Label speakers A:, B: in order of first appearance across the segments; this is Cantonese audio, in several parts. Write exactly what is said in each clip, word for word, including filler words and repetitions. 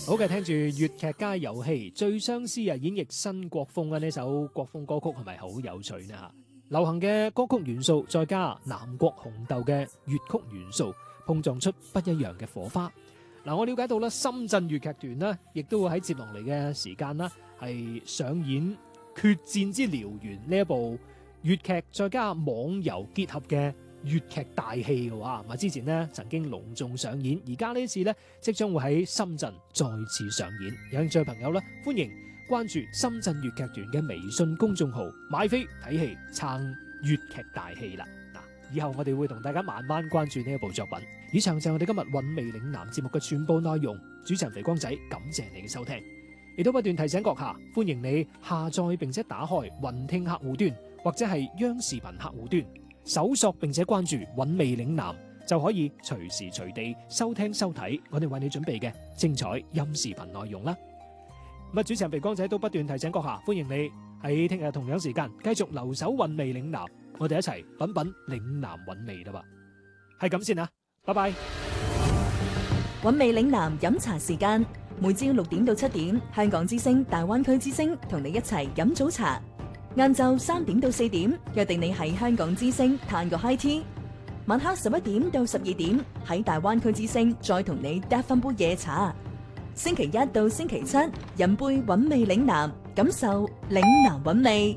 A: 好嘅，聽住粵劇加遊戲最相思啊，演繹新國風嘅呢首國風歌曲係咪好有趣呢？吓，流行嘅歌曲元素再加南國紅豆嘅粵曲元素，碰撞出不一樣嘅火花。嗱，我了解到咧，深圳粵劇團呢亦都會喺接落嚟嘅時間啦，係上演《決戰之燎原》呢一部粵劇再加網遊結合嘅粵劇大戲嘅話，咁之前呢曾經隆重上演，而家呢次呢即將會喺深圳再次上演。有興趣嘅朋友呢，歡迎關注深圳粵劇團嘅微信公眾號，買飛睇戲撐粵劇大戲啦。嗱，以後我哋會同大家慢慢關注呢一部作品。以上就係我哋今日韻味嶺南節目嘅全部內容。主持人肥光仔，感謝你嘅收聽，亦都不斷提醒閣下，歡迎你下載並且打開雲聽客戶端或者係央視頻客戶端，搜索並且關注韻味嶺南，就可以隨時隨地收聽收睇我哋為你準備嘅精彩音視頻內容啦。咁啊，主持人肥光仔都不斷提醒閣下，歡迎你喺聽日同樣時間繼續留守韻味嶺南，我哋一齊品品嶺南韻味啦噃，係咁先啦，拜拜。
B: 韻味嶺南飲茶時間，每朝六點到七點，香港之聲、大灣區之聲同你一齊飲早茶。晏晝三點到四點，約定你喺香港之聲嘆個 high tea。晚黑十一點到十二點，喺大灣區之聲再同你嗒翻杯夜茶。星期一到星期七，飲杯韻味嶺南，感受嶺南韻味。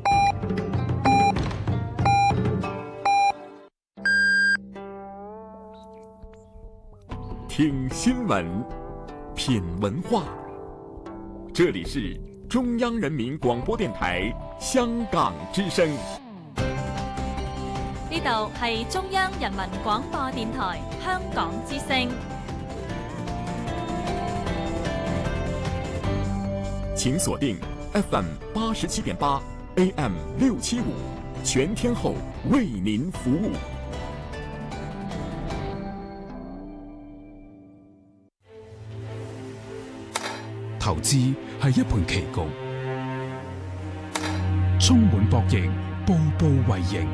C: 聽新聞，品文化，這裡是中央人民廣播電台香港之聲。
D: 呢度係中央人民廣播電台香港之聲。
C: 請鎖定 F M 八十七點八 A M 六七五，全天候為您服務。
E: 投資係一盤棋局，充滿博弈，步步為營。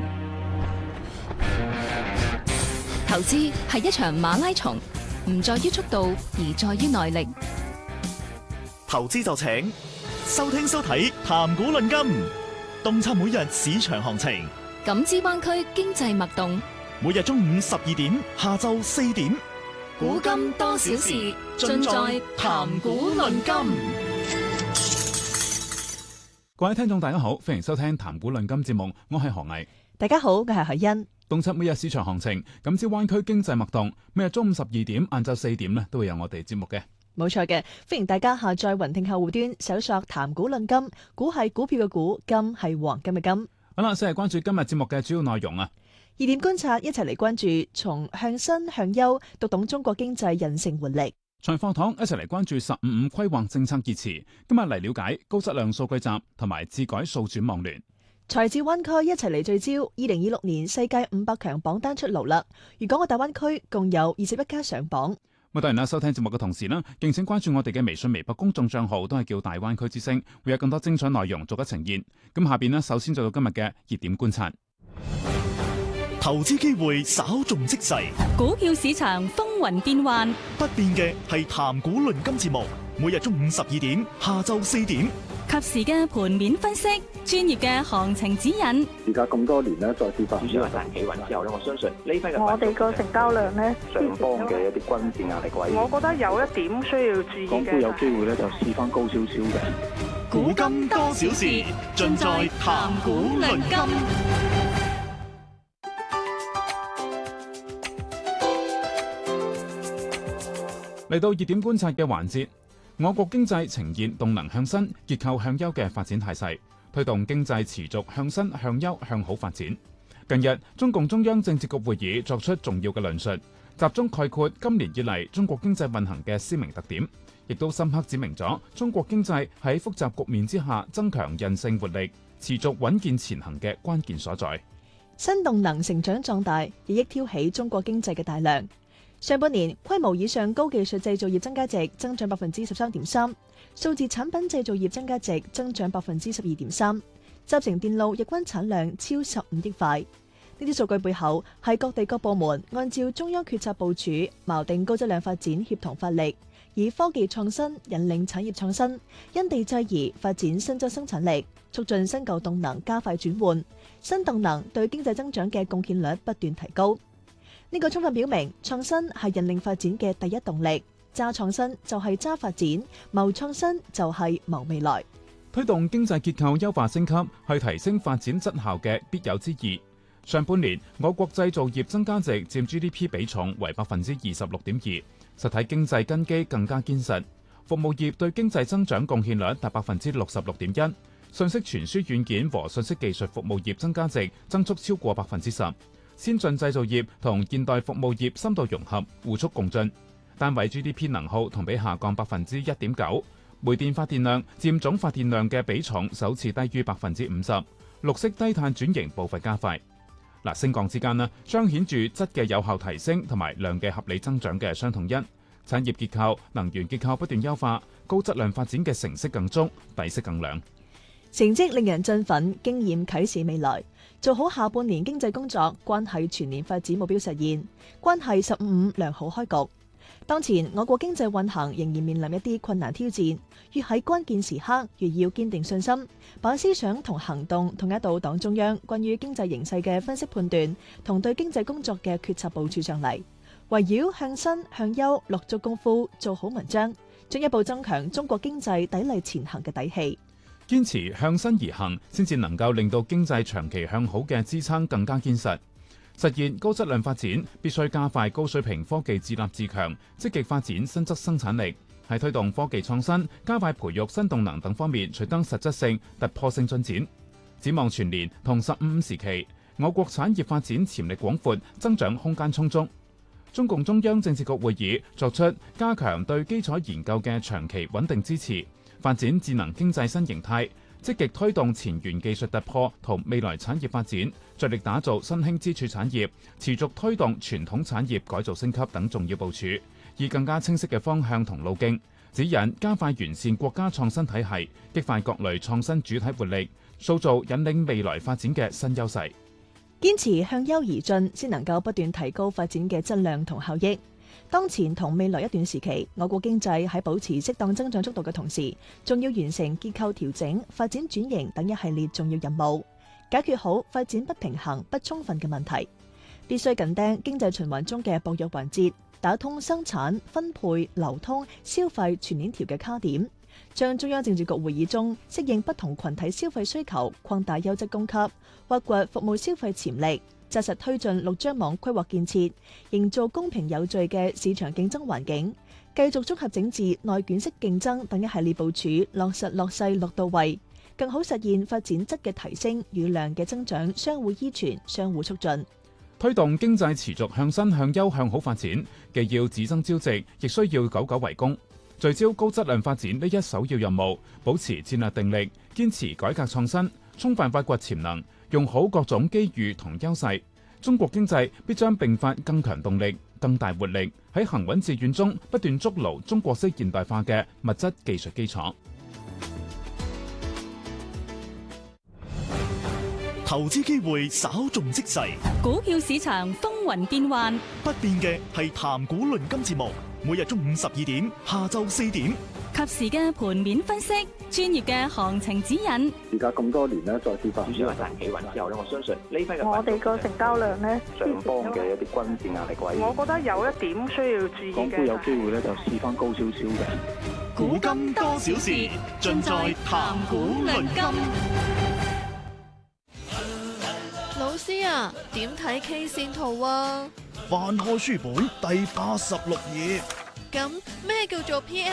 F: 投資係一場馬拉松，唔在於速度，而在於耐力。
G: 投資就請收聽收睇談股論金，洞察每日市場行情，
F: 感知灣區經濟脈動。
G: 每日中午十二點，下晝四點。
F: 古今多少事，盡在談股論金。
H: 各位聽眾大家好，歡迎收聽談股論金節目，我係何毅。
I: 大家好，我係海欣。
H: 洞察每日市場行情，感知灣區經濟脈動。每日中午十二點、晏晝四點咧，都會有我哋節目嘅。
I: 冇錯嘅，歡迎大家下載雲聽客戶端，搜索談股論金。股係股票嘅股，金係黃金嘅金。
H: 好啦，先係關注今日節目嘅主要內容啊。
I: 熱點觀察，一齊嚟關注從向新向優讀懂中國經濟韌性活力。
H: 財貨堂一齊嚟關注十五五規劃政策熱詞。今日嚟了解高質量數據集同埋智改數轉網聯。
I: 財智灣區一齊嚟聚焦，二零二六年世界五百強榜單出爐啦。粵港澳大灣區共有二十一家上榜。
H: 咁當然啦，收聽節目嘅同時呢，敬請關注我哋嘅微信、微博公眾賬號，都係叫大灣區之聲，會有更多精彩內容逐一呈現。咁下邊呢，首先做到今日嘅熱點觀察。
G: 投資機會稍縱即逝，
D: 股票市場風雲變幻，
G: 不變嘅係談股論金節目，每日中午十二點，下晝四點，
D: 及時嘅盤面分析，專業嘅行情指引。
J: 而家咁多年咧，再次發展
K: 大企穩之後咧，我相信呢批嘅
L: 我哋個成交量咧，
J: 上方嘅一啲關鍵壓力位，
L: 我覺得有一點需要注意嘅。
J: 港股有機會咧，就試翻高少少嘅。
G: 古今多少事，盡在談股論金。
H: 嚟到熱點觀察嘅環節，我國經濟呈現動能向新、結構向優嘅發展態勢，推動經濟持續向新、向優、向好發展。近日，中共中央政治局會議作出重要嘅論述，集中概括今年以嚟中國經濟運行嘅鮮明特點，亦都深刻指明咗中國經濟喺複雜局面之下增強韌性活力、持續穩健前行嘅關鍵所在。
I: 新動能成長壯大，日益挑起中國經濟嘅大梁。上半年規模以上高技術製造業增加值增長百分之十三點三，數字產品製造業增加值增長百分之十二點三，集成電路日均產量超十五億塊。 呢啲數據背後係各地各部門按照中央決策部署，錨定高質量發展協同發力，以科技創新引領產業創新，因地制宜發展新質生產力，促進新舊動能加快轉換，新動能對經濟增長嘅貢獻率不斷提高。呢個充分表明創新係引領發展嘅第一動力，揸創新就係揸發展，謀創新就係謀未來。
H: 推動經濟結構優化升級係提升發展質效嘅必有之義。上半年，我國製造業增加值佔 G D P 比重為百分之二十六點二，實體經濟根基更加堅實。服務業對經濟增長貢獻率達百分之六十六點一，信息傳輸軟件和信息技術服務業增加值增速超過百分之十。先進製造業同現代服務業深度融合，互促共進。單位 G D P 能耗同比下降百分之一點九，煤電發電量佔總發電量嘅比重首次低於百分之五十，綠色低碳轉型步伐加快。嗱，升降之間呢，彰顯住質嘅有效提升同埋量嘅合理增長嘅相統一。產業結構、能源結構不斷優化，高質量發展嘅成色更足，底色更亮。
I: 成績令人振奮，經驗啟示未來。做好下半年經濟工作，關係全年發展目標實現，關係十五五良好開局。當前我國經濟運行仍然面臨一啲困難挑戰，越喺關鍵時刻越要堅定信心，把思想同行動統一到黨中央關於經濟形勢嘅分析判斷同對經濟工作嘅決策部署上嚟，圍繞向新向優落足功夫，做好文章，進一步增強中國經濟砥礪前行嘅底氣。
H: 堅持向新而行，先至能夠令到經濟長期向好嘅支撐更加堅實。實現高質量發展，必須加快高水平科技自立自強，積極發展新質生產力，喺推動科技創新、加快培育新動能等方面取得實質性、突破性進展。展望全年同十五五時期，我國產業發展潛力廣闊，增長空間充足。中共中央政治局會議作出加強對基礎研究嘅長期穩定支持，發展智能經濟新形態，積極推動前沿技術突破同未來產業發展，着力打造新興支柱產業，持續推動傳統產業改造升級等重要部署，以更加清晰嘅方向同路徑，指引加快完善國家創新體系，激發各類創新主體活力，塑造引領未來發展嘅新優勢。
I: 堅持向優而進，先能夠不斷提高發展嘅質量同效益。當前同未來一段時期，我國經濟喺保持適當增長速度嘅同時，仲要完成結構調整、發展轉型等一系列重要任務，解決好發展不平衡、不充分嘅問題。必須緊盯經濟循環中嘅薄弱環節，打通生產、分配、流通、消費全鏈條嘅卡點，將中央政治局會議中適應不同群體消費需求、擴大優質供給、挖掘服務消費潛力，紮實推進陸張網規劃建設，營造公平有序嘅市場競爭環境，繼續綜合整治內卷式競爭等一系列部署，落實落細落到位，更好實現發展質嘅提升與量嘅增長相互依存、相互促進。
H: 推動經濟持續向新向優向好發展，既要只爭朝夕，亦需要久久為功。聚焦高質量發展呢一首要任務，保持戰略定力，堅持改革創新，充分發掘潛能，用好各種機遇同優勢，中國經濟必將迸發更強動力、更大活力，喺行穩致遠中不斷築牢中國式現代化嘅物質技術基礎。
G: 投資機會稍縱即逝，
D: 股票市場風雲變幻，
G: 不變嘅係談股論金節目，每日中午十二點、下晝四點，
D: 及時嘅盤面分析，專業嘅行情指引。
J: 而家咁多年咧，再次發
K: 主要係大企穩之後咧，我相信呢批嘅
L: 我哋個成交量咧，
J: 上方嘅一啲軍事壓力位，
L: 我覺得有一點需要注意嘅。
J: 港股有機會咧就試翻高少少嘅。
G: 古今多少事，盡在談股論金。
M: 老師啊，點睇 K 線圖啊？
G: 翻開書本第八十六頁。
M: 咁咩叫做 P M？